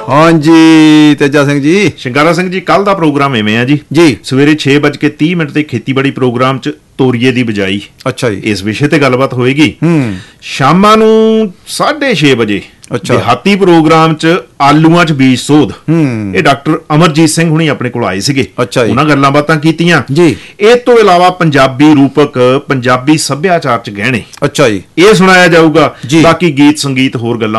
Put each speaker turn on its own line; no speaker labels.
ਹਾਂਜੀ ਤੇਜਾ ਸਿੰਘ ਜੀ।
ਸ਼ਿੰਗਾਰਾ ਸਿੰਘ ਜੀ, ਕੱਲ ਦਾ ਪ੍ਰੋਗਰਾਮ ਇਵੇਂ ਆ ਜੀ ਸਵੇਰੇ 6:30 ਤੇ ਖੇਤੀਬਾੜੀ ਪ੍ਰੋਗਰਾਮ 'ਚ ਤੋਰੀਏ ਦੀ ਬਿਜਾਈ,
ਅੱਛਾ ਜੀ,
ਇਸ ਵਿਸ਼ੇ ਤੇ ਗੱਲਬਾਤ ਹੋਏਗੀ। ਸ਼ਾਮਾਂ ਨੂੰ 6:30 ਵਜੇ ਦਿਹਾਤੀ ਪ੍ਰੋਗਰਾਮ 'ਚ ਆਲੂਆਂ 'ਚ ਬੀਜ ਸੋਧ, ਇਹ ਡਾਕਟਰ ਅਮਰਜੀਤ ਸਿੰਘ ਹੁਣੀ ਆਪਣੇ ਕੋਲ ਆਏ ਸੀਗੇ, ਉਹਨਾਂ ਗੱਲਾਂ ਬਾਤਾਂ ਕੀਤੀਆਂ ਜੀ। ਇਹ ਤੋਂ ਇਲਾਵਾ ਪੰਜਾਬੀ ਰੂਪਕ, ਪੰਜਾਬੀ ਸੱਭਿਆਚਾਰ 'ਚ ਗਹਿਣੇ, ਅੱਛਾ ਜੀ, ਇਹ ਸੁਣਾਇਆ ਜਾਊਗਾ। ਬਾਕੀ ਗੀਤ ਸੰਗੀਤ ਹੋਰ ਗੱਲਾਂ